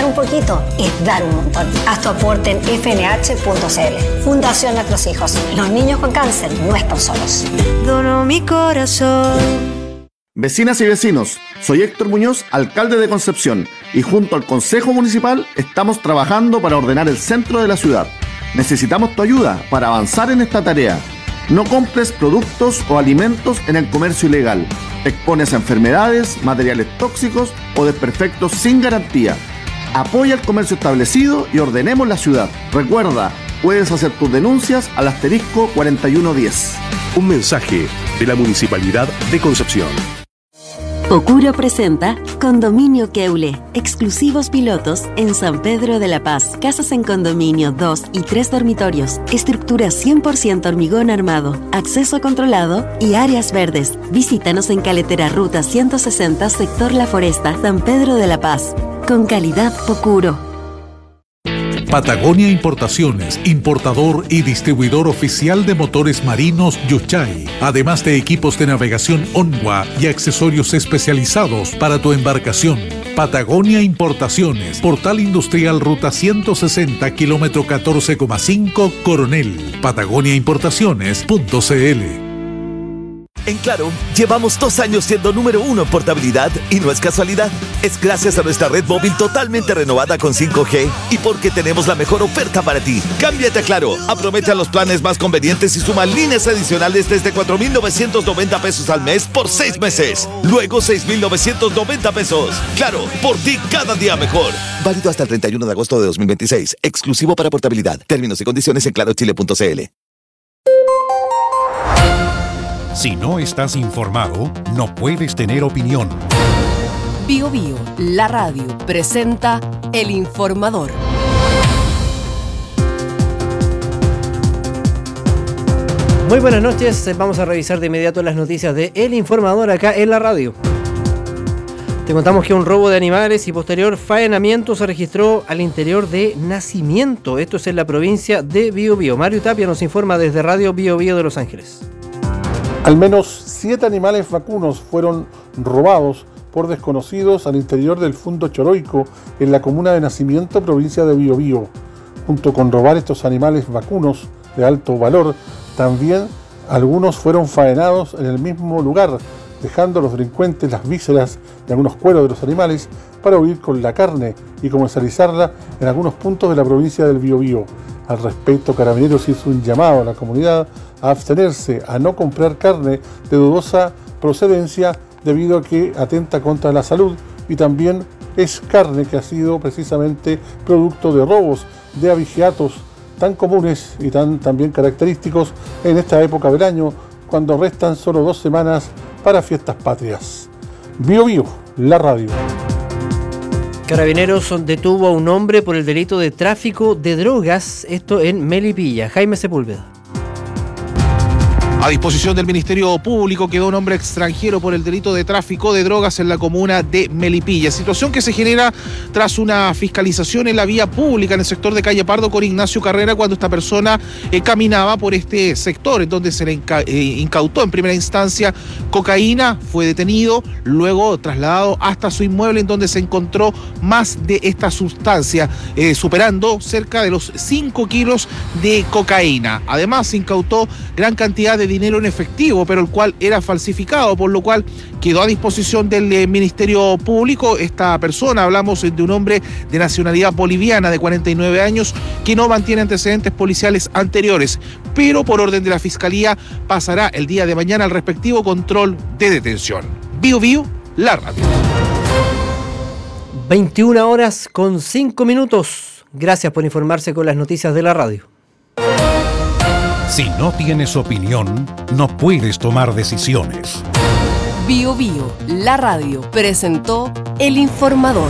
Dar un poquito es dar un montón. Haz tu aporte en fnh.cl. Fundación Nuestros Hijos. Los niños con cáncer no están solos. Dono mi corazón. Vecinas y vecinos, soy Héctor Muñoz, alcalde de Concepción, y junto al Consejo Municipal estamos trabajando para ordenar el centro de la ciudad. Necesitamos tu ayuda para avanzar en esta tarea. No compres productos o alimentos en el comercio ilegal. Te expones a enfermedades, materiales tóxicos o desperfectos sin garantía. Apoya el comercio establecido y ordenemos la ciudad. Recuerda, puedes hacer tus denuncias al asterisco 4110. Un mensaje de la Municipalidad de Concepción. Pocuro presenta Condominio Keule, exclusivos pilotos en San Pedro de la Paz. Casas en condominio 2 y 3 dormitorios, estructura 100% hormigón armado, acceso controlado y áreas verdes. Visítanos en Caletera Ruta 160, sector La Foresta, San Pedro de la Paz. Con calidad Pocuro. Patagonia Importaciones, importador y distribuidor oficial de motores marinos Yuchay, además de equipos de navegación Onwa y accesorios especializados para tu embarcación. Patagonia Importaciones, Portal Industrial Ruta 160, kilómetro 14,5, Coronel. patagoniaimportaciones.cl. En Claro, llevamos 2 años siendo número 1 en portabilidad y no es casualidad. Es gracias a nuestra red móvil totalmente renovada con 5G y porque tenemos la mejor oferta para ti. Cámbiate a Claro, aprovecha los planes más convenientes y suma líneas adicionales desde 4,990 pesos al mes por 6 meses. Luego 6,990 pesos. Claro, por ti cada día mejor. Válido hasta el 31 de agosto de 2026. Exclusivo para portabilidad. Términos y condiciones en clarochile.cl. Si no estás informado, no puedes tener opinión. Bio Bio, la radio, presenta El Informador. Muy buenas noches, vamos a revisar de inmediato las noticias de El Informador acá en la radio. Te contamos que un robo de animales y posterior faenamiento se registró al interior de Nacimiento. Esto es en la provincia de Bio Bio. Mario Tapia nos informa desde Radio Bio Bio de Los Ángeles. Al menos 7 animales vacunos fueron robados por desconocidos al interior del Fundo Choroico, en la comuna de Nacimiento, provincia de Bio Bio. Junto con robar estos animales vacunos de alto valor, también algunos fueron faenados en el mismo lugar, dejando a los delincuentes las vísceras y algunos cueros de los animales para huir con la carne y comercializarla en algunos puntos de la provincia del Bio Bio. Al respecto, Carabineros hizo un llamado a la comunidad a abstenerse, a no comprar carne de dudosa procedencia debido a que atenta contra la salud y también es carne que ha sido precisamente producto de robos de abigeatos tan comunes y tan también característicos en esta época del año, cuando restan solo 2 semanas para fiestas patrias. Bio Bio, la radio. Carabineros detuvo a un hombre por el delito de tráfico de drogas, esto en Melipilla. Jaime Sepúlveda. A disposición del Ministerio Público quedó un hombre extranjero por el delito de tráfico de drogas en la comuna de Melipilla. Situación que se genera tras una fiscalización en la vía pública en el sector de Calle Pardo con Ignacio Carrera, cuando esta persona caminaba por este sector, en donde se le incautó en primera instancia cocaína, fue detenido, luego trasladado hasta su inmueble, en donde se encontró más de esta sustancia, superando cerca de los 5 kilos de cocaína. Además, se incautó gran cantidad de dinero en efectivo, pero el cual era falsificado, por lo cual quedó a disposición del Ministerio Público. Esta persona, hablamos de un hombre de nacionalidad boliviana de 49 años que no mantiene antecedentes policiales anteriores, pero por orden de la Fiscalía pasará el día de mañana al respectivo control de detención. Bio Bio, la radio. 21 horas con 5 minutos. Gracias por informarse con las noticias de la radio. Si no tienes opinión, no puedes tomar decisiones. Bio Bio, la radio, presentó El Informador.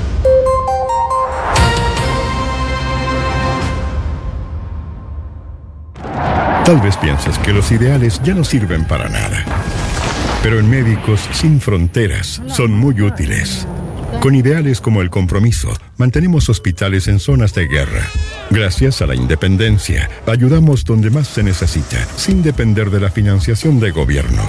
Tal vez pienses que los ideales ya no sirven para nada. Pero en Médicos Sin Fronteras son muy útiles. Con ideales como el compromiso, mantenemos hospitales en zonas de guerra. Gracias a la independencia, ayudamos donde más se necesita, sin depender de la financiación de gobiernos.